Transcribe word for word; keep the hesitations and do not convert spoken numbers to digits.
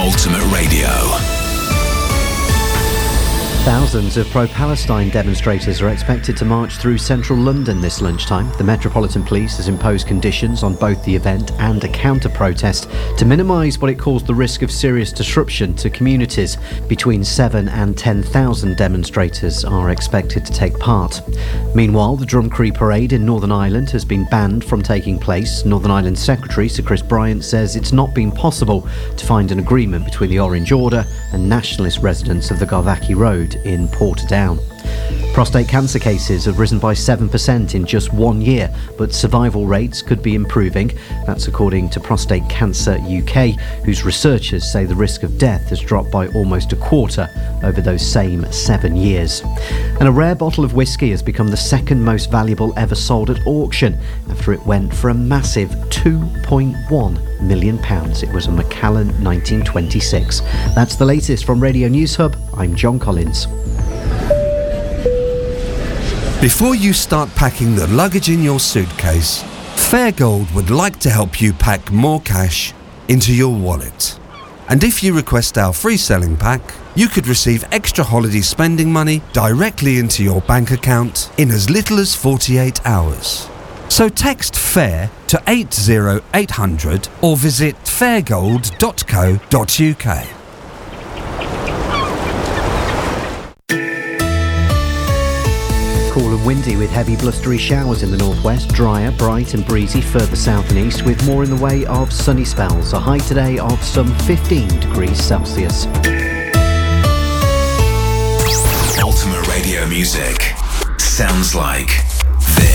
Ultimate Radio. Thousands of pro-Palestine demonstrators are expected to march through central London this lunchtime. The Metropolitan Police has imposed conditions on both the event and a counter-protest to minimise what it calls the risk of serious disruption to communities. Between seven and ten thousand demonstrators are expected to take part. Meanwhile, the Drumcree Parade in Northern Ireland has been banned from taking place. Northern Ireland Secretary Sir Chris Bryant says it's not been possible to find an agreement between the Orange Order and nationalist residents of the Garvaki Road in Portadown. Prostate cancer cases have risen by seven percent in just one year, but survival rates could be improving. That's according to Prostate Cancer U K, whose researchers say the risk of death has dropped by almost a quarter over those same seven years. And a rare bottle of whiskey has become the second most valuable ever sold at auction after it went for a massive two point one million pounds. It was a Macallan nineteen twenty-six. That's the latest from Radio News Hub. I'm John Collins. Before you start packing the luggage in your suitcase, Fairgold would like to help you pack more cash into your wallet. And if you request our free selling pack, you could receive extra holiday spending money directly into your bank account in as little as forty-eight hours. So text FAIR to eight zero eight hundred or visit fairgold dot co dot uk. Cool and windy with heavy blustery showers in the northwest, drier, bright and breezy further south and east with more in the way of sunny spells. A high today of some fifteen degrees Celsius. Ultimate Radio music sounds like